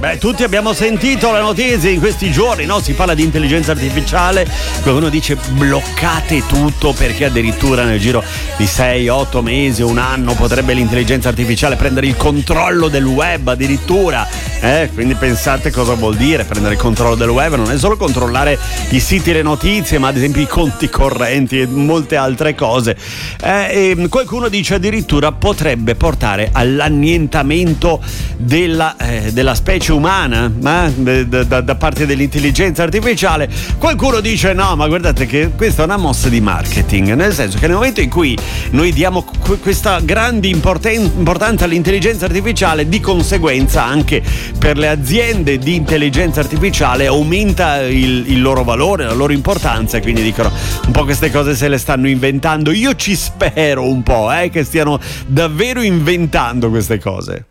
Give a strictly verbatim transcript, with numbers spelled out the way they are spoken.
Beh, tutti abbiamo sentito la notizia in questi giorni, no? Si parla di intelligenza artificiale, qualcuno dice bloccate tutto perché addirittura nel giro di sei otto mesi, un anno potrebbe l'intelligenza artificiale prendere il controllo del web addirittura. Eh, quindi pensate cosa vuol dire prendere il controllo del web, non è solo controllare i siti e le notizie, ma ad esempio i conti correnti e molte altre cose. Eh, e qualcuno dice addirittura potrebbe portare all'annientamento della, eh, della specie umana, eh, da, da, da parte dell'intelligenza artificiale. Qualcuno dice no, ma guardate che questa è una mossa di marketing, nel senso che nel momento in cui noi diamo qu- questa grande importen- importanza all'intelligenza artificiale, di conseguenza anche per le aziende di intelligenza artificiale aumenta il, il loro valore, la loro importanza, e quindi dicono un po' queste cose se le stanno inventando. Io ci spero un po' eh, che stiano davvero inventando queste cose.